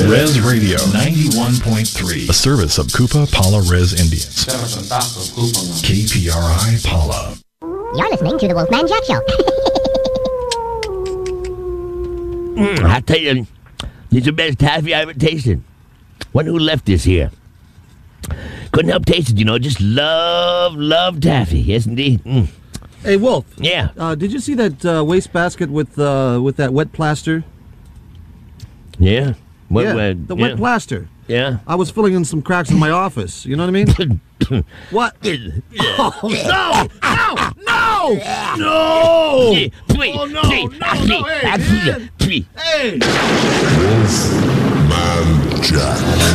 Res Radio 91.3, a service of Kupa Pala Res Indians. KPRI Pala. You're listening to the Wolfman Jack Show. I tell you, this is the best taffy I ever tasted. Wonder who left this here. Couldn't help taste it, just love taffy. Yes, indeed. Hey, Wolf. Yeah. Did you see that wastebasket with that wet plaster? Yeah. The wet plaster. Yeah. I was filling in some cracks in my office. You know what I mean? What? Oh, no! Please. Oh, no, Please. hey, Please. Hey! Wolfman Jack.